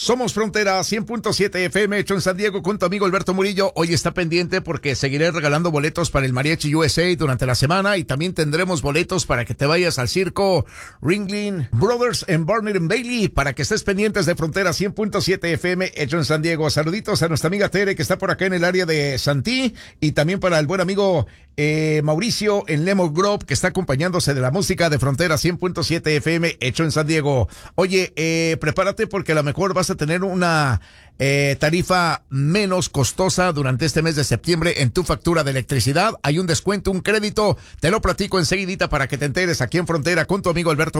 Somos Frontera 100.7 FM, hecho en San Diego, con tu amigo Alberto Murillo. Hoy está pendiente porque seguiré regalando boletos para el Mariachi USA durante la semana y también tendremos boletos para que te vayas al circo Ringling Brothers en Barnett and Bailey, para que estés pendientes de Frontera 100.7 FM, hecho en San Diego. Saluditos a nuestra amiga Tere, que está por acá en el área de Santí, y también para el buen amigo Mauricio en Lemon Grove, que está acompañándose de la música de Frontera 100.7 FM, hecho en San Diego. Oye, prepárate porque a lo mejor vas a tener una tarifa menos costosa durante este mes de septiembre en tu factura de electricidad. Hay un descuento, un crédito, te lo platico enseguidita para que te enteres aquí en Frontera con tu amigo Alberto